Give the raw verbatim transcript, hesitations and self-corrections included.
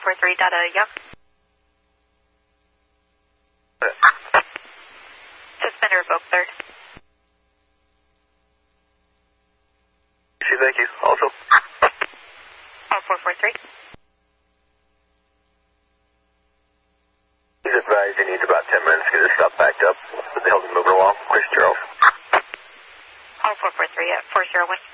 four three, data, yup. Suspender revoke, third. Thank you. Also. All four four three. He's advised he needs about ten minutes to get his stuff backed up, but they help him move along. Chris Charles. All four four three at four zero one.